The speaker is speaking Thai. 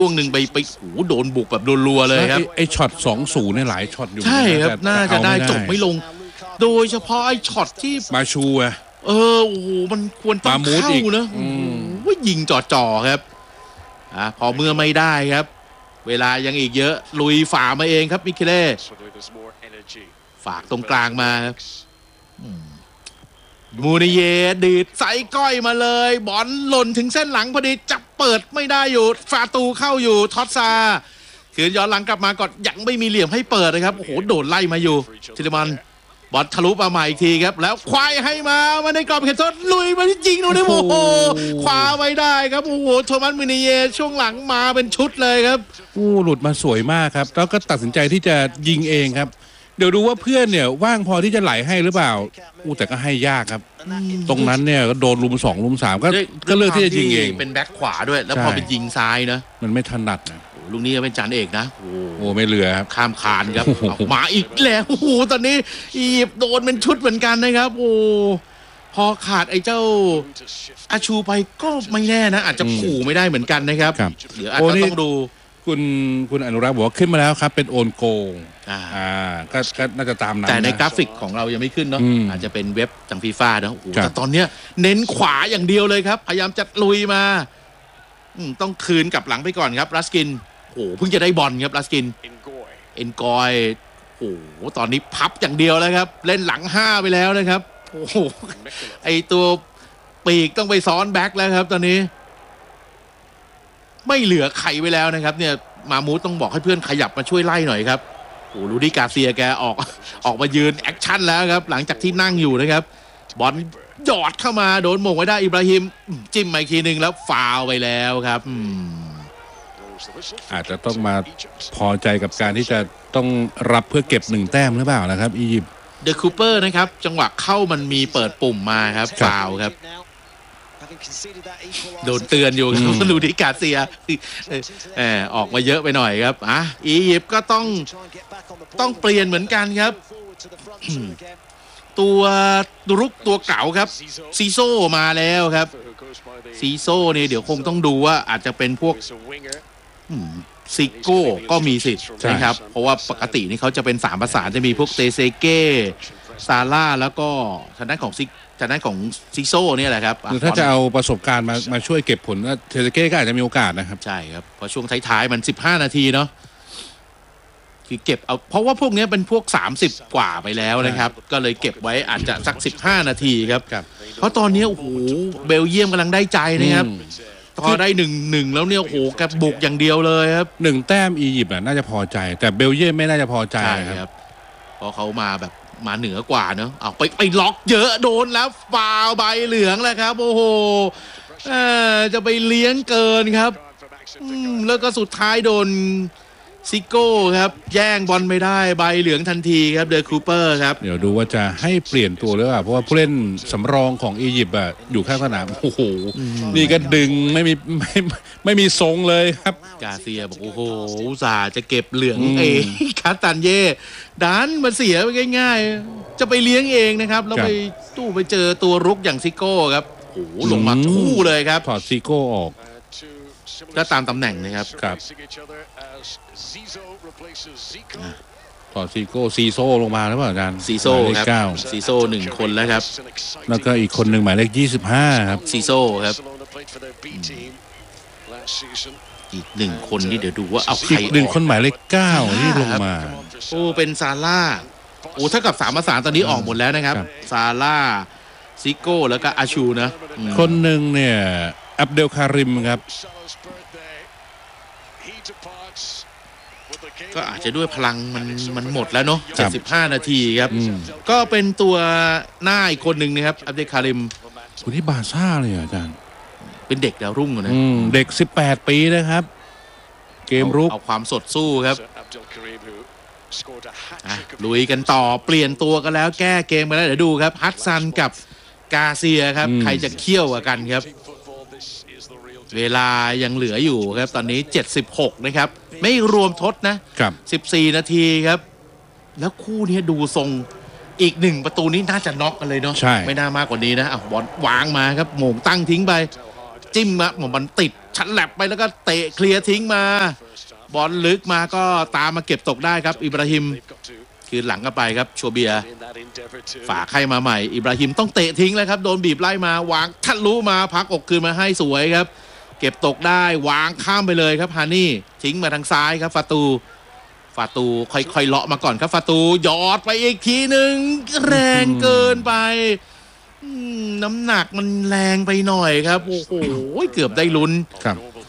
ช่วงหนึ่งไปโดนบุกแบบรัวๆเลยครับไอ้ช็อต2-0เนี่ยหลายช็อตอยู่ใช่ครับน่าจะได้จบไม่ลงโดยเฉพาะไอ้ช็อตที่มาชูอะโอ้โหมันควรต้องเข้านะว่ายิงจ่อๆครับพอเมื่อไม่ได้ครับเวลายังอีกเยอะลุยฝ่ามาเองครับมิเคเล่ฝากตรงกลางมาครับมูนิเยดีดใส่ก้อยมาเลยบอลหล่นถึงเส้นหลังพอดีจับเปิดไม่ได้อยู่ฟาตูเข้าอยู่ทอตซาคืนย้อนหลังกลับมาก่อนยังไม่มีเหลี่ยมให้เปิดนะครับโอ้โหโดนไล่มาอยู่ทิลมันบอลทะลุมาใหม่อีกทีครับแล้วควายให้มาในกรอบเขตโทษลุยมาจริงๆนะโอ้โหคว้าไว้ได้ครับโอ้โหโทมัสมูนิเยช่วงหลังมาเป็นชุดเลยครับหลุดมาสวยมากครับแล้วก็ตัดสินใจที่จะยิงเองครับเดี๋ยวดูว่าเพื่อนเนี่ยว่างพอที่จะไหลให้หรือเปล่าแต่ก็ให้ยากครับตรงนั้นเนี่ยก็โดนลุม2ลุม3ก็เลือกที่จะยิงเองเป็นแบ็คขวาด้วยแล้วพอเป็นยิงซ้ายนะมันไม่ถนัดนะลูกนี้เป็นจานเอกนะโอ้ไม่เหลือครับข้ามคานครับมาอีกแล้วโอ้โหตอนนี้อียิปต์โดนเป็นชุดเหมือนกันนะครับโอ้พอขาดไอ้เจ้าอาชูไปก็ไม่แน่นะอาจจะขู่ไม่ได้เหมือนกันนะครับเดี๋ยวอาจจะต้องดูคุณอนุรักษ์บอกว่าขึ้นมาแล้วครับเป็นโอนโกงก็น่าจะตามนั้นแต่ในกราฟิกของเรายังไม่ขึ้นเนาะอาจจะเป็นเว็บจังฟีฟ่านะแต่ตอนเนี้ยเน้นขวาอย่างเดียวเลยครับพยายามจะลุยมาต้องคืนกลับหลังไปก่อนครับรัสกินโอ้เพิ่งจะได้บอลครับรัสกินเอ็นกอยโอ้ตอนนี้พับอย่างเดียวแล้วครับเล่นหลัง5ไปแล้วนะครับโอ้โหไอตัวปีกต้องไปซ้อนแบ็คแล้วครับตอนนี้ไม่เหลือใครไว้แล้วนะครับเนี่ยมามูต้องบอกให้เพื่อนขยับมาช่วยไล่หน่อยครับโอ้ลูดี้กาเซียแกออกมายืนแอคชั่นแล้วครับหลังจากที่นั่งอยู่นะครับบอลหยอดเข้ามาโดนหม่งไว้ได้อิบราฮิมจิ้มมาอีกทีหนึ่งแล้วฟาวไปแล้วครับอาจจะต้องมาพอใจกับการที่จะต้องรับเพื่อเก็บ1แต้มหรือเปล่านะครับอียิปต์เดอะคูเปอร์นะครับจังหวะเข้ามันมีเปิดปุ่มมาครับฟาวครับโดนเตือนอยู่ครับลูดี้กาเซียออกมาเยอะไปหน่อยครับอียิปต์ก็ต้องเปลี่ยนเหมือนกันครับตัวรุกตัวเก่าครับซีโซมาแล้วครับซีโซเนี่ยเดี๋ยวคงต้องดูว่าอาจจะเป็นพวกซิโก้ก็มีสิทธิ์นะครับเพราะว่าปกตินี่เขาจะเป็น3ประสานจะมีพวกเตเซเก้ซาร่าแล้วก็ทางด้านของซิโซเนี่ยแหละครับถ้าจะเอาประสบการณ์มาช่วยเก็บผลเตเซเก้ก็อาจจะมีโอกาสนะครับใช่ครับเพราะช่วงท้ายๆมัน15นาทีเนาะคือเก็บเอาเพราะว่าพวกนี้เป็นพวก30กว่าไปแล้วนะครับก็เลยเก็บไว้อาจจะสัก15นาทีครับเพราะตอนนี้โอ้โหเบลเยียมกำลังได้ใจนะครับพอได้1-1แล้วเนี่ยโอ้โหแกบุกอย่างเดียวเลยครับ 1แต้มอียิปต์น่าจะพอใจแต่เบลเยียมไม่น่าจะพอใจครับเพราะเขามาแบบมาเหนือกว่าเนอะเอาไปล็อกเยอะโดนแล้วฟาวใบเหลืองแล้วครับโอ้โหจะไปเลี้ยงเกินครับแล้วก็สุดท้ายโดนซิโก้ครับแย่งบอลไม่ได้ใบเหลืองทันทีครับเดอะคูเปอร์ครับเดี๋ยวดูว่าจะให้เปลี่ยนตัวหรือเปล่าเพราะว่าผู้เล่นสำรองของอียิปต์อยู่ข้างสนามโอ้โหนี่ก็ดึงไม่มีทรงเลยครับกาเซียบอกโอ้โหอุตส่าห์จะเก็บเหลืองเองคาตันเย่ดันมาเสียไปง่ายๆจะไปเลี้ยงเองนะครับแล้วไปเจอตัวรุกอย่างซิโก้ครับโอ้โหลงมาคู่เลยครับถอดซิโก้ออกก็ตามตำแหน่งนะครับต่อซีโซ่ลงมาแล้วเปล่าอาจารย์ซีโซ่ครับซีโซ่1คนแล้วครับแล้วก็อีกคนหนึ่งหมายเลข25ครับซีโซ่ครับอีก1คนนี่เดี๋ยวดูว่าเอาใครอีก1คนหมายเลข9ที่ลงมาโอ้เป็นซาร่าโอ้ถ้ากับ3ประสานตอนนี้ออกหมดแล้วนะครับซาร่าซิโก้แล้วก็อาชูนะคนหนึ่งเนี่ยอับเดลคาริมครับก็อาจจะด้วยพลังมันหมดแล้วเนาะ75นาทีครับก็เป็นตัวหน้าอีกคนหนึ่งนะครับอับเดลคาริมคนที่บาร์ซ่าเลยอาจารย์เป็นเด็กดาวรุ่งนะเด็ก18ปีนะครับเกมรุกเอาความสดสู้ครับลุยกันต่อเปลี่ยนตัวกันแล้วแก้เกมไปแล้วเดี๋ยวดูครับฮัตซันกับกาเซียครับใครจะเขี้ยวกันครับเวลายังเหลืออยู่ครับตอนนี้76นะครับไม่รวมทดนะครับ14นาทีครับแล้วคู่นี้ดูทรงอีก1ประตูนี้น่าจะน็อกกันเลยเนาะไม่น่ามากกว่านี้นะบอลวางมาครับโหม่งตั้งทิ้งไปจิ้มมามันติดชันแลบไปแล้วก็เตะเคลียร์ทิ้งมาบอลลึกมาก็ตามมาเก็บตกได้ครับอิบราฮิมคืนหลังก็ไปครับชัวเบียฝากให้มาใหม่อิบราฮิมต้องเตะทิ้งแล้วครับโดนบีบไล่มาวางทะลุมาพักอกคืนมาให้สวยครับเก็บตกได้วางข้ามไปเลยครับฮานี่ทิ้งมาทางซ้ายครับฟาตูค่อยๆเลาะมาก่อนครับฟาตูหยอดไปอีกทีหนึ่งแรงเกินไปน้ำหนักมันแรงไปหน่อยครับโอ้โหเกือบได้ลุ้นครับ